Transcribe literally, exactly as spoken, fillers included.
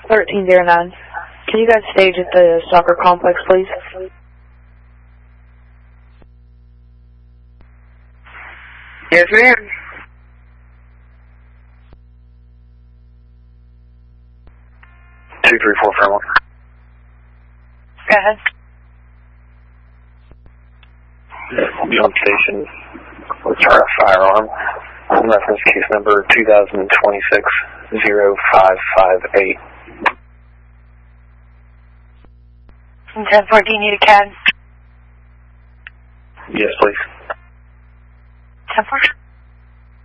thirteen zero nine. Can you guys stage at the soccer complex, please? Yes, ma'am. Two three four Fairmont. Go ahead. Be on station. Return a firearm. Reference case number two thousand twenty-six zero five five eight. ten fourteen, need a C A D? Yes, please. ten fourteen?